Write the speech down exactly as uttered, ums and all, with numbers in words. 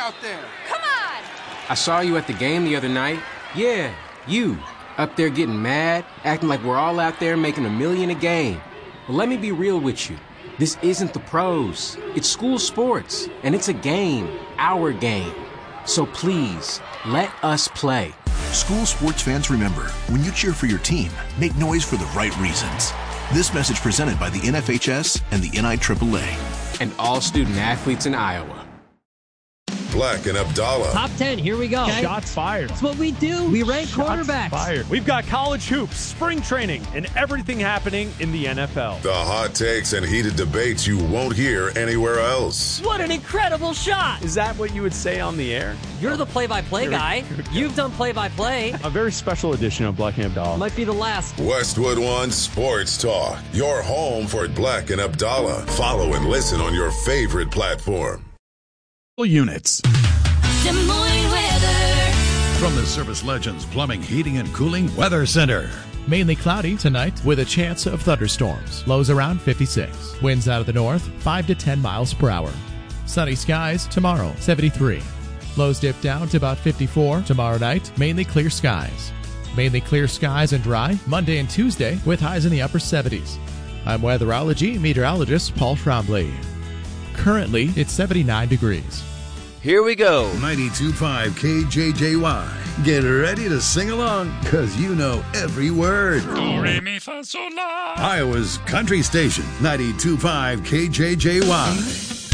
out there. Come on! I saw you at the game the other night. Yeah, you. Up there getting mad, acting like we're all out there making a million a game. Well, let me be real with you. This isn't the pros. It's school sports, and it's a game, our game. So please, let us play. School sports fans, remember, when you cheer for your team, make noise for the right reasons. This message presented by the N F H S and the N I triple A. And all student athletes in Iowa. Black and Abdallah. Top ten, here we go. Okay. Shots fired. That's what we do. We rank Shots quarterbacks. Fired. We've got college hoops, spring training, and everything happening in the N F L. The hot takes and heated debates you won't hear anywhere else. What an incredible shot. Is that what you would say on the air? You're the play-by-play guy. You've done play-by-play. A very special edition of Black and Abdallah. Might be the last. Westwood One Sports Talk. Your home for Black and Abdallah. Follow and listen on your favorite platform. Units. Des Moines weather. From the Service Legends Plumbing, Heating, and Cooling Weather Center. Mainly cloudy tonight with a chance of thunderstorms. Lows around fifty-six. Winds out of the north, five to ten miles per hour. Sunny skies tomorrow, seventy-three. Lows dip down to about fifty-four tomorrow night. Mainly clear skies. Mainly clear skies and dry Monday and Tuesday with highs in the upper seventies. I'm weatherology meteorologist Paul Trombley. Currently, it's seventy-nine degrees. Here we go. ninety-two point five K J J Y. Get ready to sing along, because you know every word. Do, re, mi, fa, sol, la. Iowa's country station, ninety-two point five K J J Y.